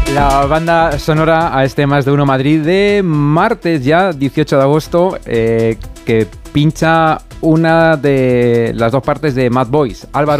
La banda sonora a este Más de Uno Madrid de martes ya, 18 de agosto, que pincha una de las dos partes de Mad Boys. Álvaro.